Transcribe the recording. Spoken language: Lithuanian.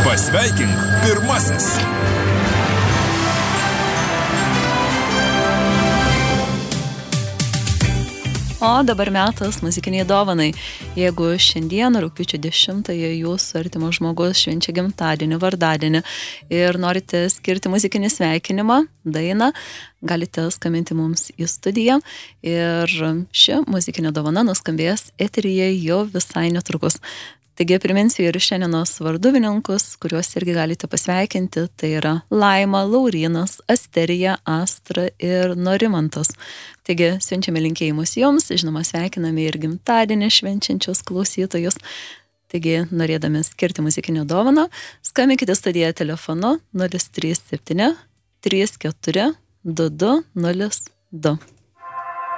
Pasveikink pirmasis. O dabar metas muzikiniai dovanai. Jeigu šiandien, rugpjūčio 10-ąją, jūsų artimas žmogus švenčia gimtadienį, vardadienį ir norite skirti muzikinį sveikinimą, dainą, galite skambinti mums į studiją ir ši muzikinė dovana nuskambės eteryje jau visai netrukus. Taigi priminsiu ir šiandienos varduvininkus, kuriuos irgi galite pasveikinti, tai yra Laima, Laurynas, Asterija, Astra ir Norimantas. Taigi siunčiame linkėjimus jums, žinoma sveikiname ir gimtadienį švenčiančius klausytojus. Taigi norėdami skirti muzikinę dovaną, skambinkite studiją telefonu 037 34 22 02.